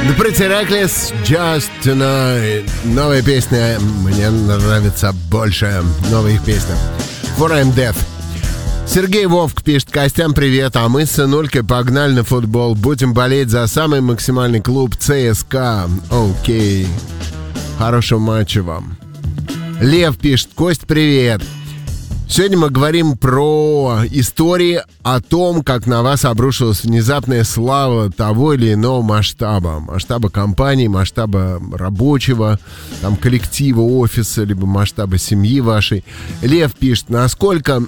The Pretty Reckless, Just Tonight. Новая песня мне нравится больше. Новая их песня. For I'm Deaf. Сергей Вовк пишет: Костян, привет, а мы с сынулькой погнали на футбол. Будем болеть за самый максимальный клуб ЦСКА. Окей. Хорошего матча вам. Лев пишет: Кость, привет. Сегодня мы говорим про истории о том, как на вас обрушилась внезапная слава того или иного масштаба. Масштаба компании, масштаба рабочего, там, коллектива, офиса, либо масштаба семьи вашей. Лев пишет: насколько...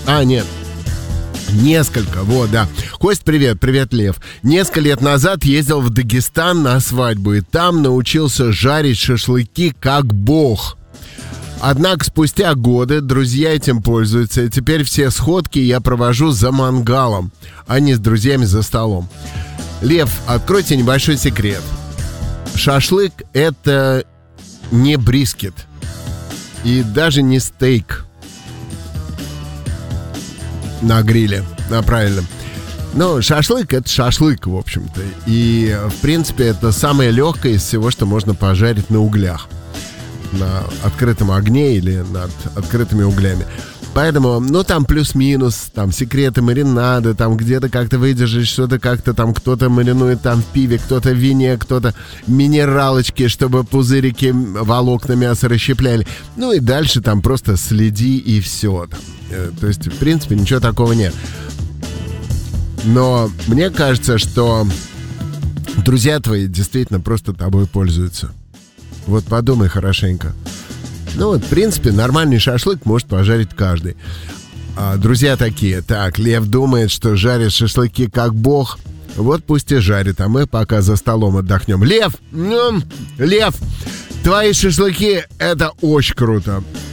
Несколько, вот, да. Кость, привет, привет, Лев. Несколько лет назад ездил в Дагестан на свадьбу, и там научился жарить шашлыки как бог. Однако спустя годы друзья этим пользуются, и теперь все сходки я провожу за мангалом, а не с друзьями за столом. Лев, откройте небольшой секрет. Шашлык — это не брискет и даже не стейк на гриле, правильно. Но шашлык — это шашлык, в общем-то. И, в принципе, это самое легкое из всего, что можно пожарить на углях. На открытом огне или над открытыми углями. Поэтому, ну, там плюс-минус, там секреты маринада, там где-то как-то выдержишь, что-то как-то там кто-то маринует там в пиве, кто-то в вине, кто-то минералочки, чтобы пузырики волокна мяса расщепляли. Ну и дальше там просто следи и все. То есть, в принципе, ничего такого нет. Но мне кажется, что друзья твои действительно просто тобой пользуются. Вот подумай хорошенько. Ну вот, в принципе, нормальный шашлык может пожарить каждый. А друзья такие: так, Лев думает, что жарит шашлыки как бог. Вот пусть и жарит, а мы пока за столом отдохнем. Лев! Лев! Твои шашлыки — это очень круто.